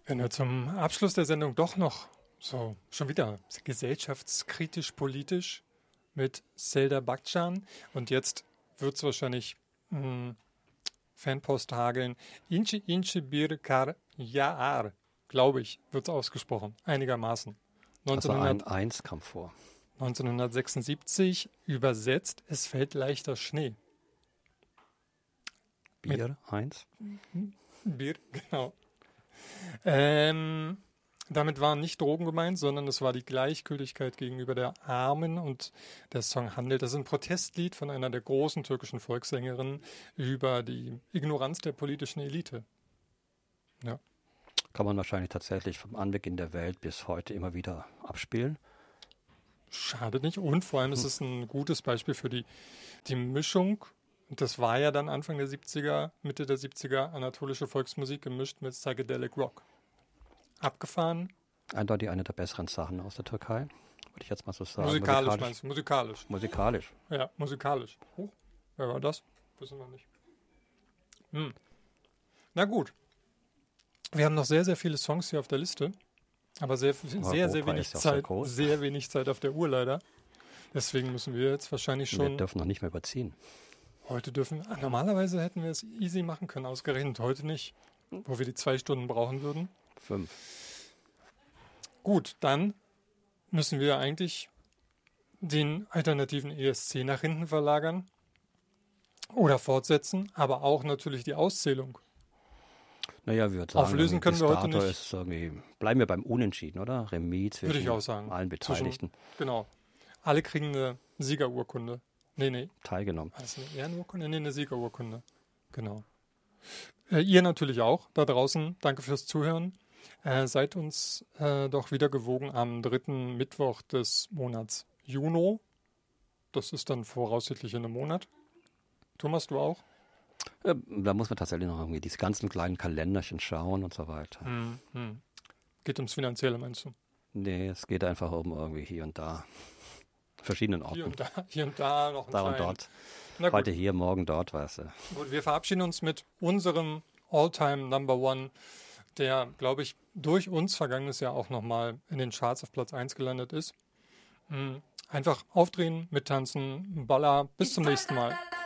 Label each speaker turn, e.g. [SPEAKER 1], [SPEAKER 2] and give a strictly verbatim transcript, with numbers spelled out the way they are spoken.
[SPEAKER 1] Wenn wir zum Abschluss der Sendung doch noch so schon wieder gesellschaftskritisch politisch mit Selda Bagcan und jetzt wird es wahrscheinlich mh, Fanpost hageln. Inche Inche Bir Kar Yaar, glaube ich, wird es ausgesprochen, einigermaßen.
[SPEAKER 2] Also ein Eins kam vor.
[SPEAKER 1] neunzehnhundertsechsundsiebzig übersetzt, es fällt leichter Schnee.
[SPEAKER 2] Bier, eins.
[SPEAKER 1] Bier, genau. Ähm, damit waren nicht Drogen gemeint, sondern es war die Gleichgültigkeit gegenüber der Armen und der Song handelt. Das ist ein Protestlied von einer der großen türkischen Volkssängerinnen über die Ignoranz der politischen Elite. Ja.
[SPEAKER 2] Kann man wahrscheinlich tatsächlich vom Anbeginn der Welt bis heute immer wieder abspielen.
[SPEAKER 1] Schadet nicht. Und vor allem ist es ein gutes Beispiel für die, die Mischung. Das war ja dann Anfang der siebziger, Mitte der siebziger anatolische Volksmusik gemischt mit Psychedelic Rock. Abgefahren.
[SPEAKER 2] Eindeutig eine der besseren Sachen aus der Türkei, würde ich jetzt mal so sagen.
[SPEAKER 1] Musikalisch, musikalisch. meinst du? Musikalisch.
[SPEAKER 2] Musikalisch.
[SPEAKER 1] Ja, musikalisch. Oh, wer war das? Wissen wir nicht. Hm. Na gut. Wir haben noch sehr, sehr viele Songs hier auf der Liste, aber sehr, sehr, sehr wenig Zeit, sehr, sehr wenig Zeit auf der Uhr leider. Deswegen müssen wir jetzt wahrscheinlich schon...
[SPEAKER 2] Wir dürfen noch nicht mehr überziehen.
[SPEAKER 1] Heute dürfen... Normalerweise hätten wir es easy machen können, ausgerechnet heute nicht, wo wir die zwei Stunden brauchen würden.
[SPEAKER 2] Fünf.
[SPEAKER 1] Gut, dann müssen wir eigentlich den alternativen E S C nach hinten verlagern oder fortsetzen, aber auch natürlich die Auszählung.
[SPEAKER 2] Naja, wir würden sagen,
[SPEAKER 1] auflösen können wir heute nicht.
[SPEAKER 2] Ist irgendwie, bleiben wir beim Unentschieden, oder? Remis zwischen
[SPEAKER 1] Würde ich auch sagen.
[SPEAKER 2] allen Beteiligten.
[SPEAKER 1] Zwischen, genau. Alle kriegen eine Siegerurkunde. Nee, nee.
[SPEAKER 2] Teilgenommen.
[SPEAKER 1] War das eine Ehrenurkunde? Nee, eine Siegerurkunde. Genau. Äh, ihr natürlich auch da draußen. Danke fürs Zuhören. Äh, seid uns äh, doch wieder gewogen am dritten Mittwoch des Monats Juni. Das ist dann voraussichtlich in einem Monat. Thomas, du auch?
[SPEAKER 2] Ja, da muss man tatsächlich noch irgendwie diese ganzen kleinen Kalenderchen schauen und so weiter.
[SPEAKER 1] Hm, hm. Geht ums Finanzielle, meinst du?
[SPEAKER 2] Nee, es geht einfach um irgendwie hier und da. Verschiedenen Orten.
[SPEAKER 1] Hier und da, hier und da noch ein
[SPEAKER 2] Da
[SPEAKER 1] kleinen.
[SPEAKER 2] und dort. Heute hier, morgen dort, weißt du.
[SPEAKER 1] Gut, wir verabschieden uns mit unserem All-Time Number One, der, glaube ich, durch uns vergangenes Jahr auch nochmal in den Charts auf Platz eins gelandet ist. Einfach aufdrehen, mittanzen, Baller. Bis zum nächsten Mal.